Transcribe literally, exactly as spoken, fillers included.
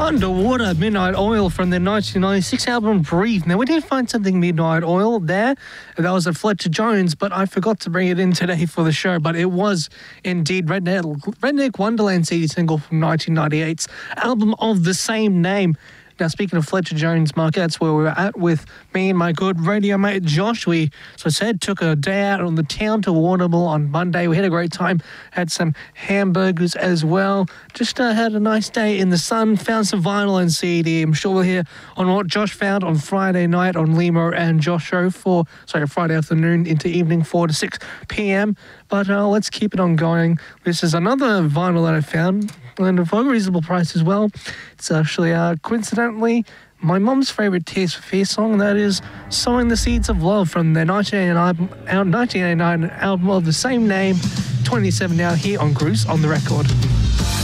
Underwater, Midnight Oil from their nineteen ninety-six album Breathe. Now, we did find something Midnight Oil there. That was a Fletcher Jones, but I forgot to bring it in today for the show. But it was indeed Redneck, Redneck Wonderland C D single from nineteen ninety-eight's album of the same name. Now, speaking of Fletcher Jones, Mark, that's where we were at with me and my good radio mate Josh. We, so I said, took a day out on the town to Warrnambool on Monday. We had a great time, had some hamburgers as well. Just uh, had a nice day in the sun, found some vinyl and C D. I'm sure we'll hear on what Josh found on Friday night on Limo and Josh show for, sorry, Friday afternoon into evening four to six p.m. But uh, let's keep it on going. This is another vinyl that I found, and a very reasonable price as well. It's actually, uh, coincidentally, my mum's favourite Tears for Fears song, and that is Sowing the Seeds of Love from their nineteen eighty-nine album of the same name, twenty-seven now here on Cruise on the Record.